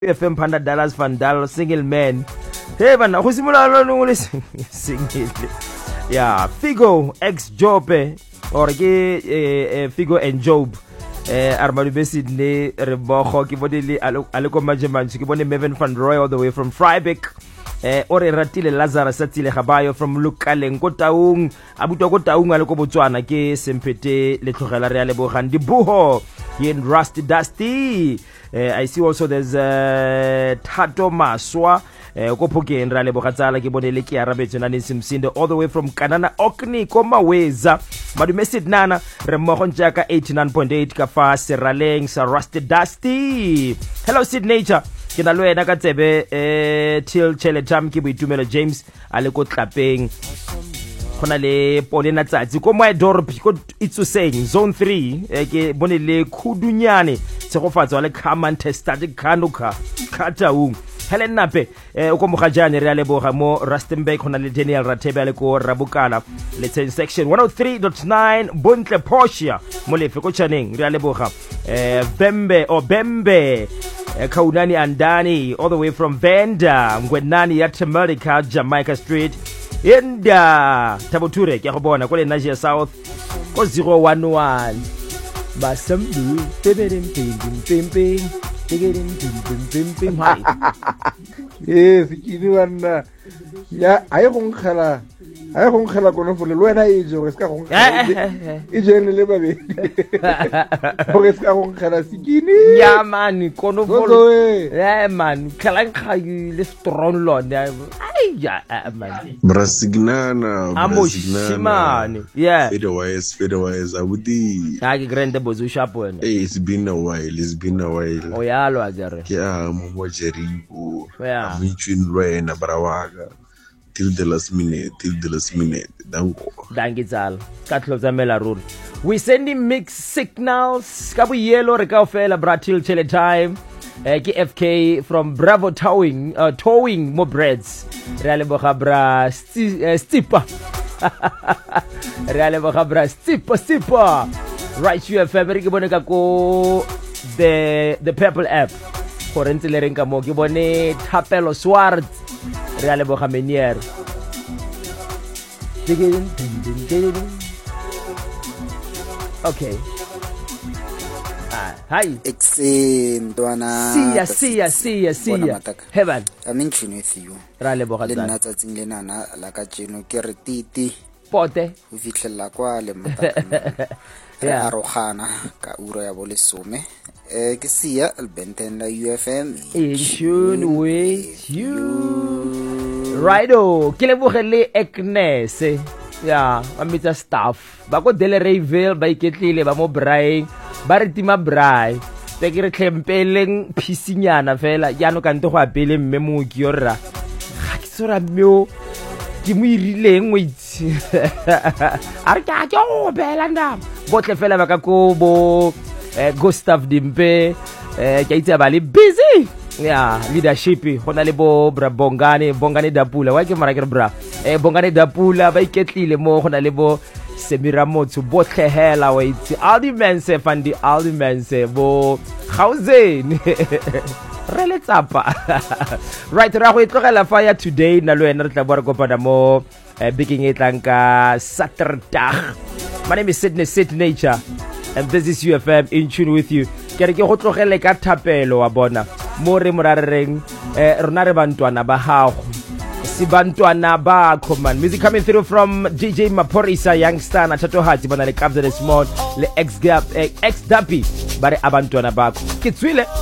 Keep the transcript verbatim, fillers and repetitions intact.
F M Panda Dallas Van Dal Single Man. Hey man, go simolola lo le single. Yeah, Figo ex Jobe or ke eh, Figo and Job. Eh armadu be Sydney re bogo ke bodile ale ko majemanchi ke bone Mervin van Roy all the way from Freiburg. Eh ore ratile Lazarus Satile Gabayo from Lukaleng ko Taung abuto ko Taung ale ko Botswana ke Sempete le tlogela re ale bogang di buho in Rusty Dusty. Uh, I see also there's uh, Tato Maswa ko Phokeng ra le bogatsala ke bonele ke arabetse na Simsinde all the way from Kanana Okni ko Maweza madume Sidnana re mmogo ntjaka eighty-nine point eight ka fa Seraleng sa Rusty Dusty. Hello Sid Nature ke na lo ena ka tsebe eh till chele jam ke boitumelo James ale ko Tlapeng khona le Polena Tsatsi ko my dorp ko itso saying zone three eh, ke bonele Khudunyane tsegofatso le Common Tested Kanuka Kataung Helen Nape eh ko mogajane re ale boga mo Rustenburg khona le Daniel Ratebe le ko Rabukala le ten section one oh three point nine Bontle Porsche mo le fe ko chaneng re ale boga eh Bembe o Bembe eh, Kaunani Andani all the way from Venda Ngwenani ya America Jamaica Street Inda Tabuture ke go bona ko le Nigeria South ko zero one one Basambu tebering ping ping ping tebering ping ping ping hai yes ke di wana ya ai go ngela ai go ngela kono fole lo wena e jo ska go ngela e jene le babe go ska go ngela sikini ya man kono fole eh man khalang khai le strong lord ai ya man Brasignana Brasignana yeah Federwise Federwise abudi ha ke grande bozu sharp wena hey it's been a while it's been a while o ya lo ajare yeah mo Jericho yeah between Rwena Barawaga till the last minute till the last minute dango dangitsala ka tlotsamela ruri we sending mixed signals ka bo yellow re ka ofela bratil chele time eh ke F K from Bravo Towing uh, Towing mo breads re ale boga bra stipa re ale boga bra stipa stipa right you F M re ke bone ka ko the the Purple app gore ntse le reng ka mo ke bone Thapelo Swart re ale boga Menier okay hi Exentwana siya siya siya siya heaven I'm in tune with you ra le boga le nna tsatsing le nana la ka tseno ke re titi pote o fitlhela kwa le mataka re arogana ka ura ya bolesome eh ke siya Albenten la U F M in tune with you righto ke le bogele Agnes ya amitsa staff ba ko Dele Rayville ba iketlile ba mo braai ba re tima braai te ke re tlempeleng phisinyana fela ya no ka nte go apele mme mo ke yorra ga ke tsora mmeo ke mo irileng o itse a re ka ke o bela ndam botle fela ba ka ko bo Gustav Dimpe eh ke itse ba le busy ya leadership gona le bo bra Bongane Bongane Dapula wa ke mara ke bra eh Bongane Dapula ba iketlile mo gona le bo Semira Motho botle hela wa itse Aldi Mense fandi Aldi Mense bo Gauzeni re le tsapa right ra go itlogela fire today na lo ena re tla bo re kopana mo biking e tlanka Saterdag. My name is Sydney Sid Nature and this is U F M in tune with you ke re ke go tlogele ka Thapelo wa bona mo re morareng eh rona re bantwana ba hago si bantwana ba command music coming through from D J Maporisa Youngster na Tato Hati bona le Kabza the Small le X Gap X Dappy bare abantwana bakho ke tswile